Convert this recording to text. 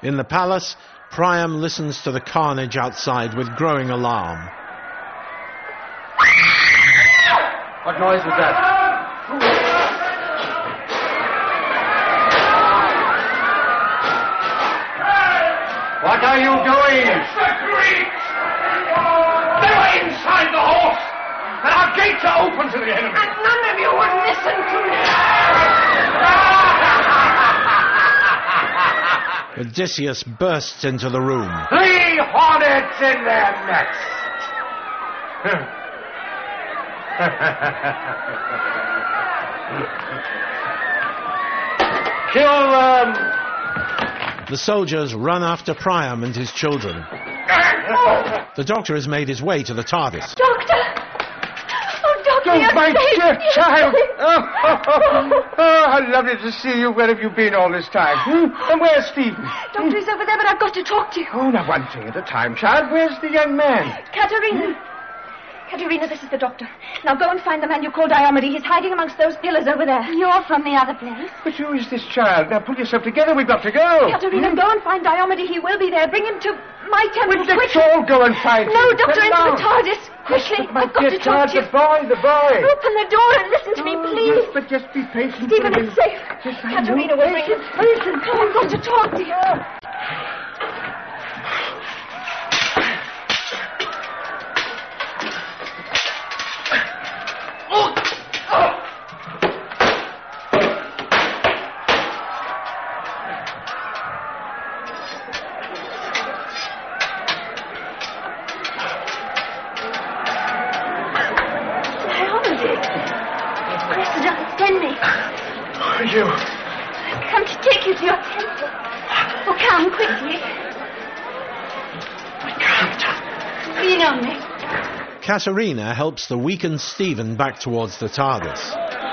In the palace, Priam listens to the carnage outside with growing alarm. What noise was that? What are you doing? It's the Greeks! They were inside the horse! And our gates are open to the enemy! And none of you would listen to me! Odysseus bursts into the room. 3 hornets in their nest! Kill them! The soldiers run after Priam and his children. The doctor has made his way to the TARDIS. Doctor! Oh, Doctor, Oh, you're my safe. dear You're child! safe. Oh, how lovely to see you. Where have you been all this time? And where's Stephen? Doctor, he's over there, but I've got to talk to you. Oh, now one thing at a time, child. Where's the young man? Katerina. Katerina, this is the doctor. Now go and find the man you call Diomede. He's hiding amongst those pillars over there. You're from the other place? But who is this child? Now pull yourself together. We've got to go. Katerina, go and find Diomede. He will be there. Bring him to my temple. Well, let's all go and find No, him. Doctor, Come into the now. TARDIS. Quickly, My I've got dear to talk child, to you. the boy. Open the door and listen to me, please. Yes, but just be patient. Stephen, for a it's minute. safe. Yes, I Katerina know. will bring him. Listen, come, I've got to talk to you. You. I've come to take you to your temple. Oh, come quickly. I can't. Lean on me. Katerina helps the weakened Stephen back towards the TARDIS.